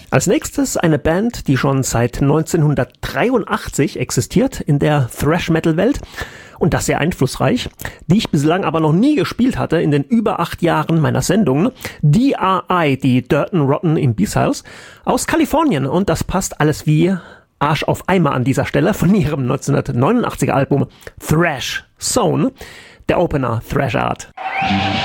Als nächstes eine Band, die schon seit 1983 existiert in der Thrash-Metal-Welt und das sehr einflussreich, die ich bislang aber noch nie gespielt hatte in den über 8 Jahren meiner Sendungen. DRI, die Dirt and Rotten Imbeciles, aus Kalifornien, und das passt alles wie Arsch auf Eimer an dieser Stelle von ihrem 1989er Album Thrash Zone, der Opener Thrash Art.